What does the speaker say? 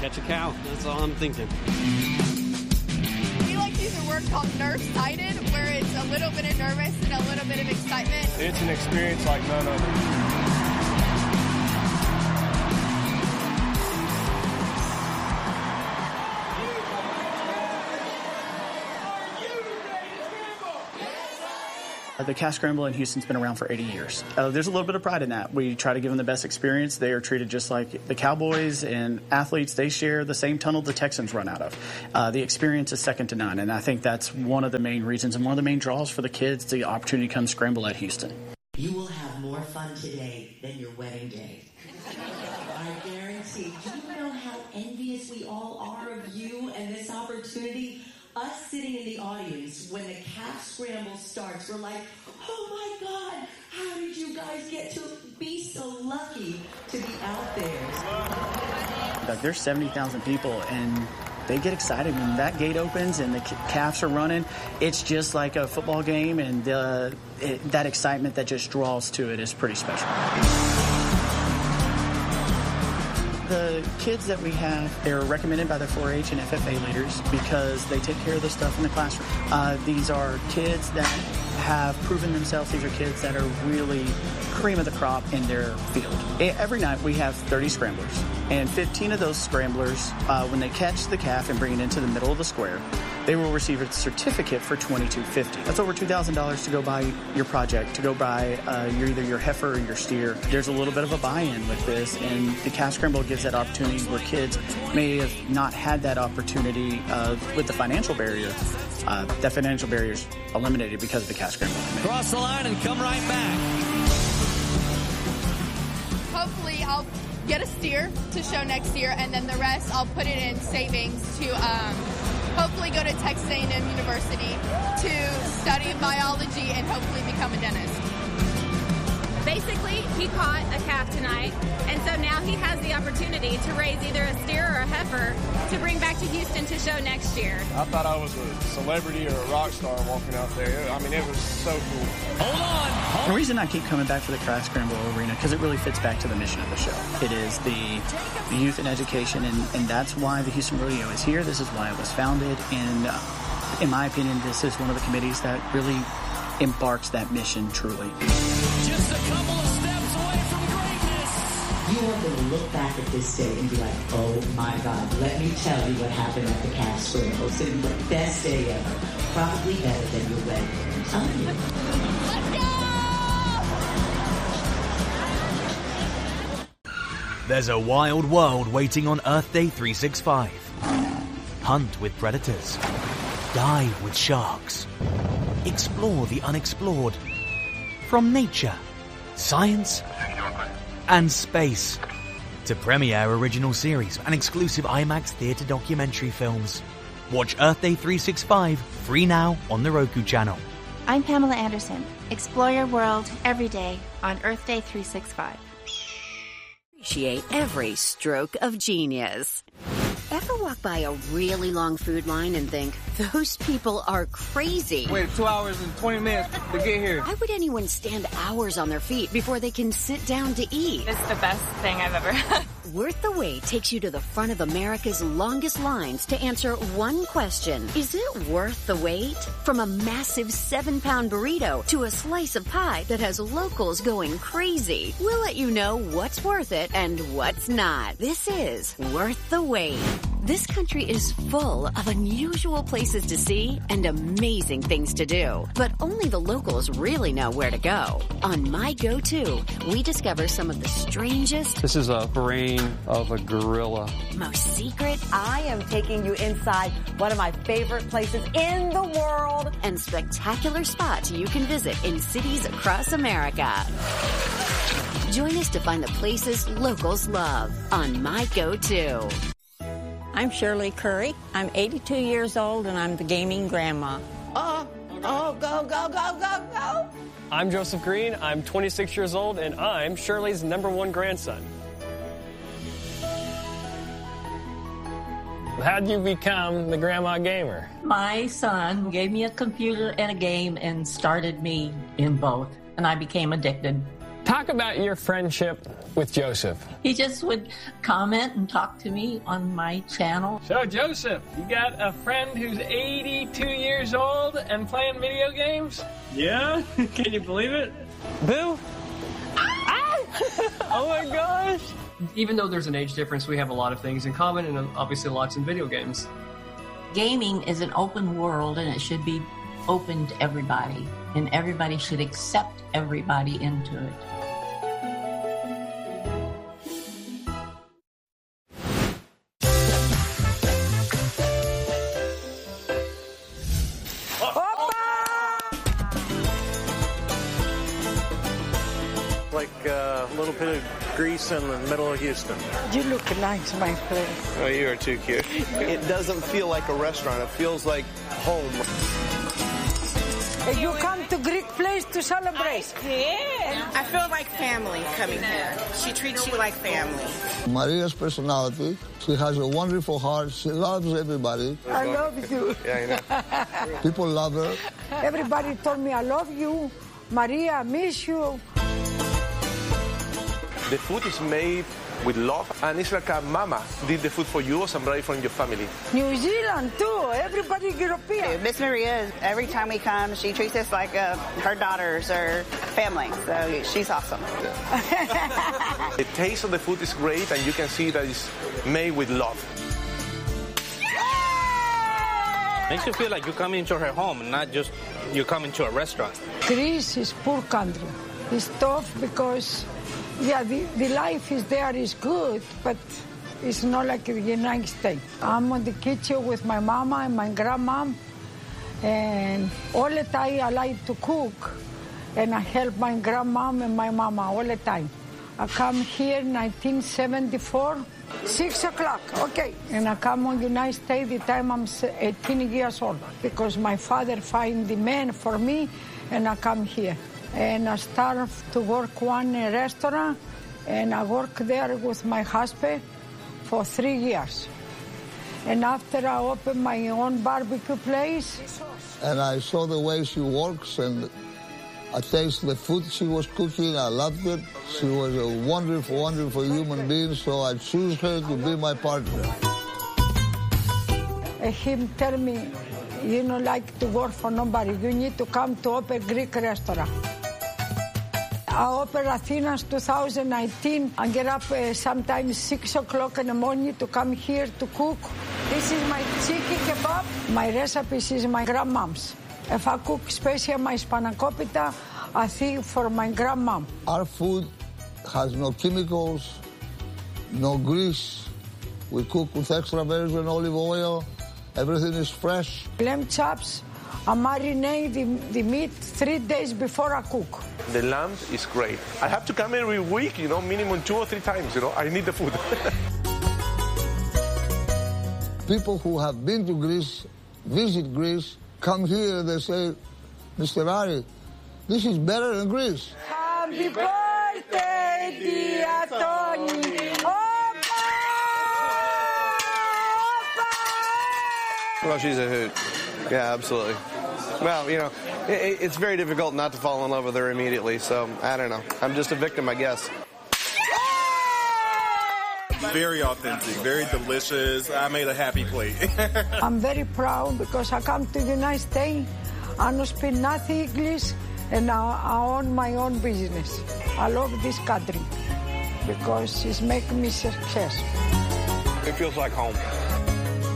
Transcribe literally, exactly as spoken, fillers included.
catch a cow. That's all I'm thinking. We like to use a word called nerve-sighted, where it's a little bit of nervous and a little bit of excitement. It's an experience like none other. The Calf Scramble in Houston's been around for eighty years. Uh, there's a little bit of pride in that. We try to give them the best experience. They are treated just like the Cowboys and athletes. They share the same tunnel the Texans run out of. Uh, the experience is second to none, and I think that's one of the main reasons and one of the main draws for the kids, the opportunity to come scramble at Houston. You will have more fun today than your wedding day. I guarantee. Do you know how envious we all are of you and this opportunity? Us sitting in the audience when the Calf Scramble starts, we're like, oh my God, how did you guys get to be so lucky to be out there? Like, there's seventy thousand people, and they get excited when that gate opens and the calves are running. It's just like a football game, and uh, it, that excitement that just draws to it is pretty special. The kids that we have, they're recommended by the four H and F F A leaders because they take care of the stuff in the classroom. Uh, these are kids that have proven themselves. These are kids that are really cream of the crop in their field. Every night we have thirty scramblers, and fifteen of those scramblers, uh, when they catch the calf and bring it into the middle of the square, they will receive a certificate for twenty-two fifty. That's over two thousand dollars to go buy your project, to go buy uh, your, either your heifer or your steer. There's a little bit of a buy-in with this, and the Calf Scramble gives that opportunity where kids may have not had that opportunity uh, with the financial barrier. Uh, that financial barrier is eliminated because of the Calf Scramble. Cross the line and come right back. Hopefully I'll get a steer to show next year, and then the rest I'll put it in savings to um, hopefully go to Texas A and M University to study biology and hopefully become a dentist. Basically, he caught a calf tonight, and so now he has the opportunity to raise either a steer or a heifer to bring back to Houston to show next year. I thought I was a celebrity or a rock star walking out there. I mean, it was so cool. Hold on. Hold the reason I keep coming back for the Calf Scramble Arena, because it really fits back to the mission of the show. It is the, the youth and education, and, and that's why the Houston Rodeo is here. This is why it was founded, and uh, in my opinion, this is one of the committees that really embarks that mission truly. Just a couple of steps away from greatness. You are going to look back at this day and be like, oh my God, let me tell you what happened at the Calf Scramble. It's going to be the best day ever. Probably better than your wedding. I'm telling you. Let's go! There's a wild world waiting on Earth Day three sixty-five. Hunt with predators. Dive with sharks. Explore the unexplored. From nature, science, and space to premiere original series and exclusive IMAX theatre documentary films. Watch Earth Day three sixty-five free now on the Roku channel. I'm Pamela Anderson. Explore your world every day on Earth Day three sixty-five. Appreciate every stroke of genius. Ever walk by a really long food line and think, those people are crazy? Wait two hours and twenty minutes to get here. Why would anyone stand hours on their feet before they can sit down to eat? It's the best thing I've ever had. Worth the Wait takes you to the front of America's longest lines to answer one question. Is it worth the wait? From a massive seven-pound burrito to a slice of pie that has locals going crazy. We'll let you know what's worth it and what's not. This is Worth the Wait. This country is full of unusual places to see and amazing things to do, but only the locals really know where to go. On My Go-To, we discover some of the strangest... This is a brain of a gorilla. ...most secret... I am taking you inside one of my favorite places in the world... ...and spectacular spots you can visit in cities across America. Join us to find the places locals love on My Go-To. I'm Shirley Curry. I'm eighty-two years old, and I'm the gaming grandma. Oh, oh, go, go, go, go, go. I'm Joseph Green. I'm twenty-six years old, and I'm Shirley's number one grandson. How'd you become the grandma gamer? My son gave me a computer and a game and started me in both, and I became addicted. Talk about your friendship with Joseph. He just would comment and talk to me on my channel. So, Joseph, you got a friend who's eighty-two years old and playing video games? Yeah? Can you believe it? Boo? Ah! Oh my gosh! Even though there's an age difference, we have a lot of things in common, and obviously lots in video games. Gaming is an open world, and it should be open to everybody, and everybody should accept everybody into it. Like uh, a little bit of Greece in the middle of Houston. You look nice, my place. Oh, you are too cute. It doesn't feel like a restaurant. It feels like home. You come to Greek place to celebrate. I did. I feel like family coming here. She treats you like family. Maria's personality, she has a wonderful heart. She loves everybody. I love you. Yeah, I know. People love her. Everybody told me, I love you. Maria, I miss you. The food is made with love, and it's like a mama did the food for you or somebody from your family. New Zealand, too. Everybody European. Miss Maria, every time we come, she treats us like uh, her daughters or family, so she's awesome. Yeah. The taste of the food is great, and you can see that it's made with love. Makes you feel like you come into her home, not just you come into a restaurant. Greece is poor country. It's tough because, yeah, the, the life is there is good, but it's not like the United States. I'm in the kitchen with my mama and my grandma, and all the time I like to cook, and I help my grandma and my mama all the time. I come here in nineteen seventy-four, six o'clock, okay. And I come on United States the time I'm eighteen years old, because my father find the man for me, and I come here. And I start to work one restaurant, and I work there with my husband for three years. And after I opened my own barbecue place. And I saw the way she works, and I tasted the food she was cooking. I loved it. She was a wonderful, wonderful human being, so I choose her to be my partner. And him tell me, you don't like to work for nobody. You need to come to open Greek restaurant. I open Athens two thousand nineteen. I get up uh, sometimes six o'clock in the morning to come here to cook. This is my chicken kebab. My recipes is my grandmom's. If I cook special my spanakopita, I think for my grandmom. Our food has no chemicals, no grease. We cook with extra virgin olive oil. Everything is fresh. Lamb chops, I marinate the, the meat three days before I cook. The lamb is great. I have to come every week, you know, minimum two or three times, you know. I need the food. People who have been to Greece, visit Greece, come here, they say, Mister Ari, this is better than Greece. Happy birthday, dear Tony. Well, she's a hoot. Yeah, absolutely. Well, you know, it, it's very difficult not to fall in love with her immediately, so I don't know. I'm just a victim, I guess. Very authentic, very delicious. I made a happy plate. I'm very proud because I come to the United States, I don't speak nothing English, and I, I own my own business. I love this country because it's making me success. It feels like home.